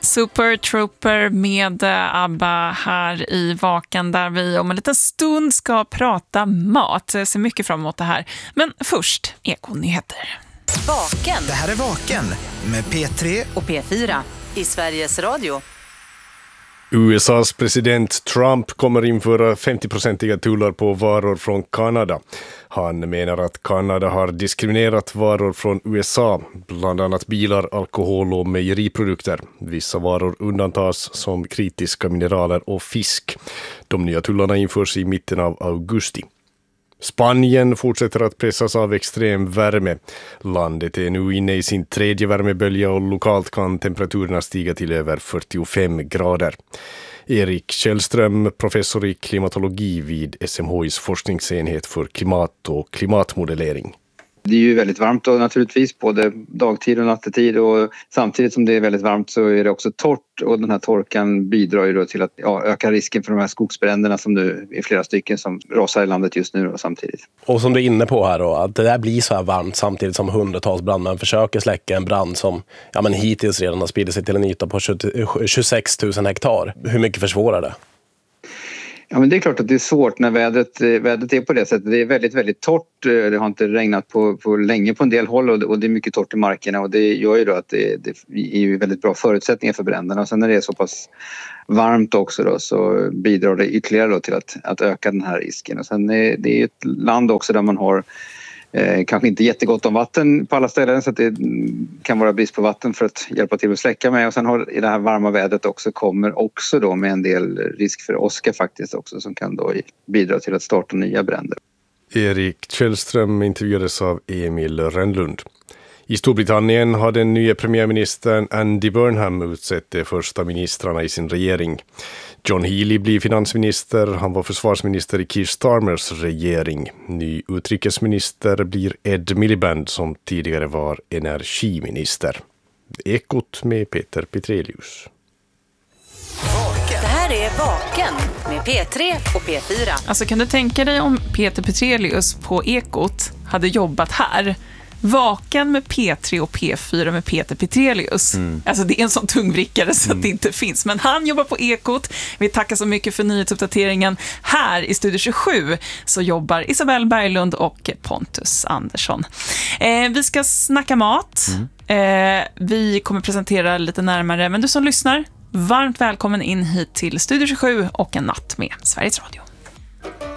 Super Trooper med ABBA här i Vaken, där vi om en liten stund ska prata mat. Jag ser mycket fram emot det här. Men först, Ekonyheter. Vaken. Det här är Vaken med P3 och P4 i Sveriges Radio. USAs president Trump kommer införa 50-procentiga tullar på varor från Kanada. Han menar att Kanada har diskriminerat varor från USA, bland annat bilar, alkohol och mejeriprodukter. Vissa varor undantas som kritiska mineraler och fisk. De nya tullarna införs i mitten av augusti. Spanien fortsätter att pressas av extrem värme. Landet är nu inne i sin tredje värmebölja och lokalt kan temperaturerna stiga till över 45 grader. Erik Källström, professor i klimatologi vid SMHIs forskningsenhet för klimat och klimatmodellering. Det är ju väldigt varmt då, naturligtvis, både dagtid och nattetid, och samtidigt som det är väldigt varmt så är det också torrt, och den här torkan bidrar ju då till att öka risken för de här skogsbränderna som nu är flera stycken som rasar i landet just nu då, samtidigt. Och som du är inne på här då, att det där blir så här varmt samtidigt som hundratals brandmän försöker släcka en brand som hittills redan har spridit sig till en yta på 26 000 hektar. Hur mycket försvårar det? Ja, men det är klart att det är svårt när vädret är på det sättet. Det är väldigt, väldigt torrt. Det har inte regnat på länge på en del håll, och det är mycket torrt i markerna, och det gör ju då att det är ju väldigt bra förutsättningar för bränderna. Och sen när det är så pass varmt också då, så bidrar det ytterligare då till att öka den här risken. Och sen är det är ett land också där man har kanske inte jättegott om vatten på alla ställen, så att det kan vara brist på vatten för att hjälpa till att släcka med. Och sen har i det här varma vädret också kommer också då med en del risk för åska faktiskt också, som kan då bidra till att starta nya bränder. Erik Källström intervjuades av Emil Rönnlund. I Storbritannien har den nya premiärministern Andy Burnham utsett de första ministrarna i sin regering. John Healey blir finansminister, han var försvarsminister i Keir Starmers regering. Ny utrikesminister blir Ed Miliband som tidigare var energiminister. Ekot med Peter Petrelius. Det här är Vaken med P3 och P4. Alltså, kan du tänka dig om Peter Petrelius på Ekot hade jobbat här? Vaken med P3 och P4 med Peter Petrelius. Alltså det är en sån tungvrickare så att det inte finns. Men han jobbar på Ekot. Vi tackar så mycket för nyhetsuppdateringen. Här i Studio 27 så jobbar Isabelle Berglund och Pontus Andersson. Vi ska snacka mat. Vi kommer presentera lite närmare. Men du som lyssnar, varmt välkommen in hit till Studio 27 och en natt med Sveriges Radio.